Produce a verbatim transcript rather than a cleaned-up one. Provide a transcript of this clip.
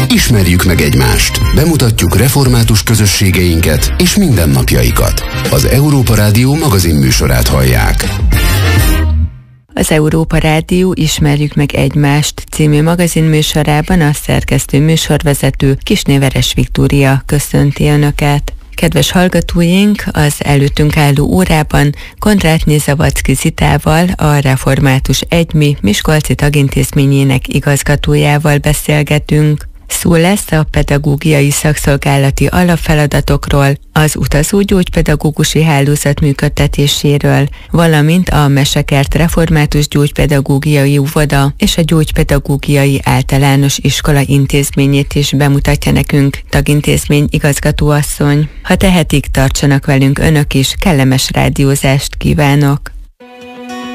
Ismerjük meg egymást. Bemutatjuk református közösségeinket és mindennapjaikat. Az Európa Rádió magazinműsorát hallják. Az Európa Rádió Ismerjük meg egymást című magazinműsorában a szerkesztő műsorvezető Kisné Veres Viktória köszönti Önöket. Kedves hallgatóink, az előttünk álló órában Kondrátné Zavadzki Zitával, a Református Egymi Miskolci Tagintézményének igazgatójával beszélgetünk. Szó lesz a pedagógiai szakszolgálati alapfeladatokról, az utazó gyógypedagógusi hálózat működtetéséről, valamint a Mesekert Református Gyógypedagógiai Óvoda és a Gyógypedagógiai Általános Iskola intézményét is bemutatja nekünk tagintézmény igazgatóasszony. Ha tehetik, tartsanak velünk önök is, kellemes rádiózást kívánok!